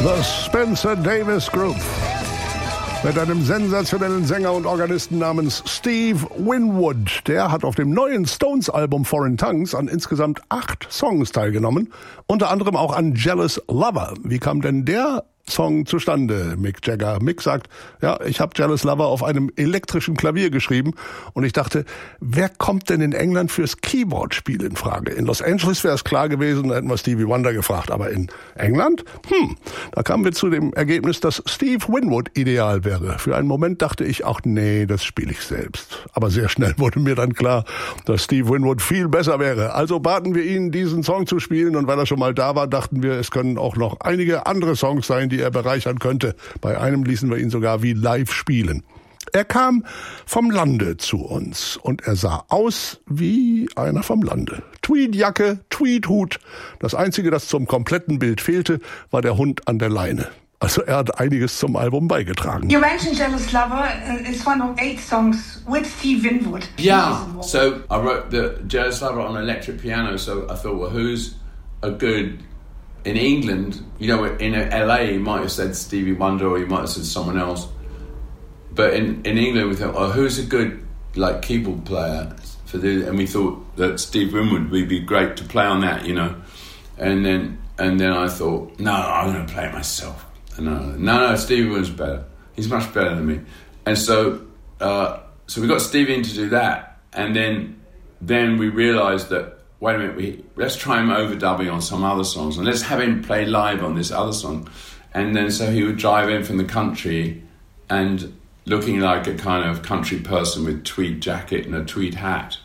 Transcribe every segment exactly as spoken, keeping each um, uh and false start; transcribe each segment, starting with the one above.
The Spencer Davis Group. Mit einem sensationellen Sänger und Organisten namens Steve Winwood. Der hat auf dem neuen Stones-Album Foreign Tongues an insgesamt acht Songs teilgenommen. Unter anderem auch an Jealous Lover. Wie kam denn der Song zustande, Mick Jagger? Mick sagt, ja, ich habe Jealous Lover auf einem elektrischen Klavier geschrieben und ich dachte, wer kommt denn in England fürs Keyboard-Spiel in Frage? In Los Angeles wäre es klar gewesen, da hätten wir Stevie Wonder gefragt, aber in England? Hm, da kamen wir zu dem Ergebnis, dass Steve Winwood ideal wäre. Für einen Moment dachte ich, ach nee, das spiele ich selbst. Aber sehr schnell wurde mir dann klar, dass Steve Winwood viel besser wäre. Also baten wir ihn, diesen Song zu spielen und weil er schon mal da war, dachten wir, es können auch noch einige andere Songs sein, die die er bereichern könnte. Bei einem ließen wir ihn sogar wie live spielen. Er kam vom Lande zu uns und er sah aus wie einer vom Lande. Tweedjacke, Tweedhut. Das Einzige, das zum kompletten Bild fehlte, war der Hund an der Leine. Also er hat einiges zum Album beigetragen. You mentioned Jealous Lover. It's one of eight songs with Steve Winwood. Yeah, so I wrote the Jealous Lover on electric piano, so I thought, well, who's a good... In England, you know, in L A, you might have said Stevie Wonder or you might have said someone else. But in, in England, we thought, oh, who's a good, like, keyboard player for this? And we thought that Steve Winwood would be great to play on that, you know. And then and then I thought, no, I'm going to play it myself. And no, no, no, Stevie Winwood's better. He's much better than me. And so uh, so we got Stevie in to do that. And then then we realised that, wait a minute, we, let's try him overdubbing on some other songs and let's have him play live on this other song. And then so he would drive in from the country and looking like a kind of country person with tweed jacket and a tweed hat.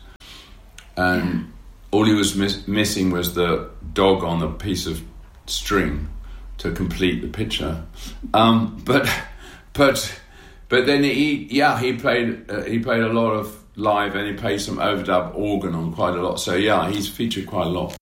And all he was miss- missing was the dog on the piece of string to complete the picture. Um, but but but then he yeah he played uh, he played a lot of live and he played some overdub organ on quite a lot. So yeah, he's featured quite a lot.